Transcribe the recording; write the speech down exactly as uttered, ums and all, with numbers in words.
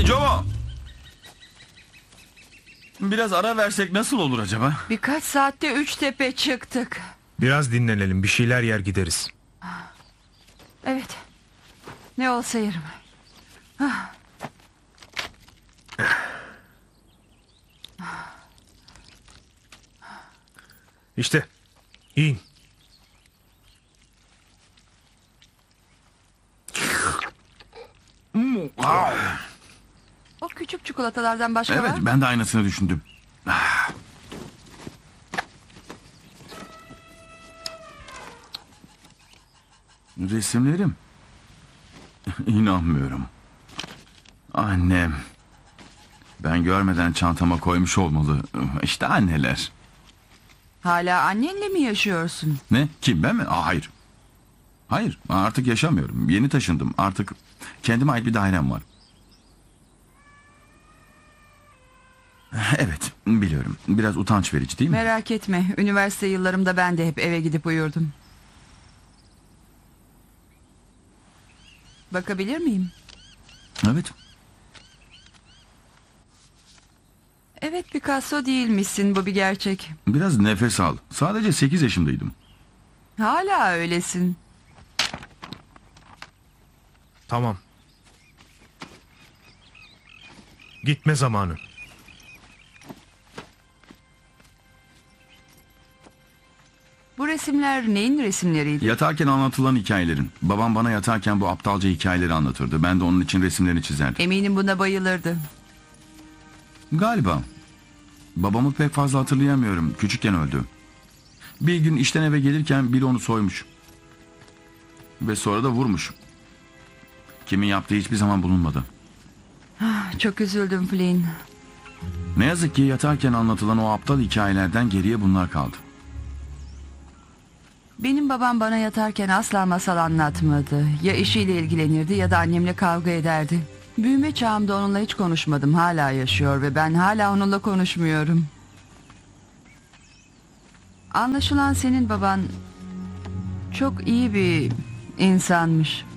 Joe! Biraz ara versek nasıl olur acaba? Birkaç saatte üç tepe çıktık. Biraz dinlenelim, bir şeyler yer gideriz. Evet. Ne olsa yerim. İşte, yiyin. O küçük çikolatalardan başka Evet, var mı? ben de aynısını düşündüm. Ah. Resimlerim. İnanmıyorum. Annem. Ben görmeden çantama koymuş olmalı. İşte anneler. Hala annenle mi yaşıyorsun? Ne? Kim, ben mi? Aa, hayır. Hayır, artık yaşamıyorum. Yeni taşındım. Artık kendime ait bir dairem var. Evet, biliyorum. Biraz utanç verici değil mi? Merak etme. Üniversite yıllarımda ben de hep eve gidip uyurdum. Bakabilir miyim? Evet. Evet, Picasso değilmişsin, bu bir gerçek. Biraz nefes al. Sadece sekiz yaşındaydım. Hala öylesin. Tamam. Gitme zamanı. Bu resimler neyin resimleriydi? Yatarken anlatılan hikayelerin. Babam bana yatarken bu aptalca hikayeleri anlatırdı. Ben de onun için resimlerini çizerdim. Eminim buna bayılırdı. Galiba. Babamı pek fazla hatırlayamıyorum. Küçükken öldü. Bir gün işten eve gelirken biri onu soymuş. Ve sonra da vurmuş. Kimin yaptığı hiçbir zaman bulunmadı. Çok üzüldüm Flynn. Ne yazık ki yatarken anlatılan o aptal hikayelerden geriye bunlar kaldı. Benim babam bana yatarken asla masal anlatmadı. Ya işiyle ilgilenirdi ya da annemle kavga ederdi. Büyüme çağımda onunla hiç konuşmadım. Hala yaşıyor ve ben hala onunla konuşmuyorum. Anlaşılan senin baban çok iyi bir insanmış.